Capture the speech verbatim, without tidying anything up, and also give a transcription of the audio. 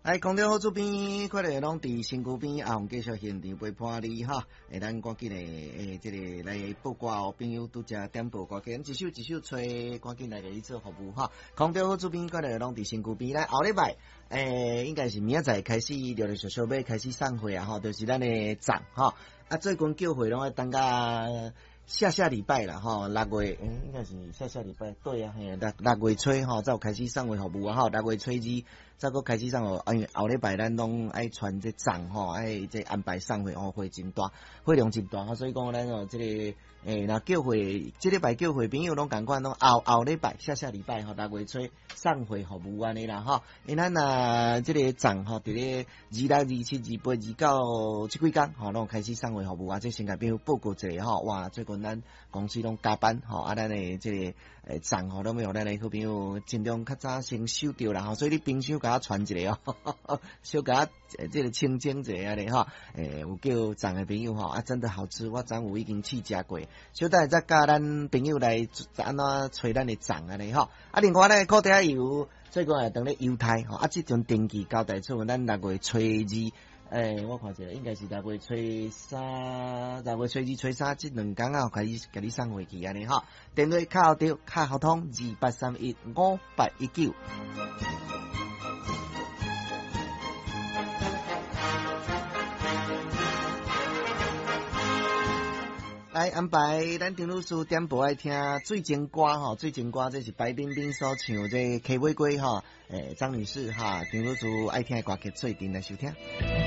来，空中好主编，快来拢伫身躯边，啊，我们继续现场陪伴你哈。诶，咱赶紧诶诶，这个来报歌哦，朋友拄则点播歌，咱一首一首吹，赶紧来给伊做服务哈。空中好主编，快来拢伫身躯边，来后礼拜诶，应该是明仔载开始，陆陆续续要开始送货啊，吼，就是咱诶站哈。啊，最近叫货拢要等甲下下礼拜啦，吼，六月，诶，应该是下下礼拜，对啊，嘿，六六月初吼，才有开始送货服务啊，吼，六月初二。再个开始送货，因为后礼拜咱拢爱传这账吼，爱这安排送货哦，会真大，货量真大，所以讲咱哦，这个诶，若叫货，这礼拜叫货朋友拢共款，拢后后礼拜、下下礼拜吼，六月初送货服务安尼啦吼，因咱啊，这个账吼，伫咧二六、二七、二八、二九即几工吼，拢开始送货服务啊，这先甲朋友报告一下吼，哇，最近咱公司拢加班吼，啊，咱诶这个诶账吼，拢要咱诶好朋友尽量较早先收着啦吼，所以你冰箱。甲我传一个哦，小甲我这个清蒸一下安尼吼，诶，有叫长的朋友吼，啊，真的好吃，我昨有已经试食过，小等再教咱朋友来安怎吹咱的长安尼吼，啊，另外咧，固定油最近也等咧犹太吼，啊，即种登记交代出，咱六月初二。诶、欸，我看一下，应该是六月初三、六月初二、初三即两天啊，开始甲你送回去安尼吼。电话卡号卡号通二八三一五八一九。来安排咱张律师点播爱听最前歌吼，最前歌这是白冰冰所唱这 K 玫瑰吼，诶，张女士哈，张律师爱听的歌曲最顶来收听。